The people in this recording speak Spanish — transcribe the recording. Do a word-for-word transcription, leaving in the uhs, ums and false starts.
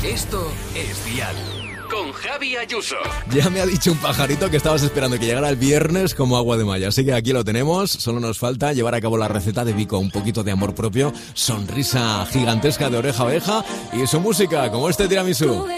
Esto es Dial. Con Javi Ayuso. Ya me ha dicho un pajarito que estabas esperando que llegara el viernes como agua de mayo. Así que aquí lo tenemos. Solo nos falta llevar a cabo la receta de Vico. Un poquito de amor propio, sonrisa gigantesca de oreja a oreja y su música, como este tiramisú.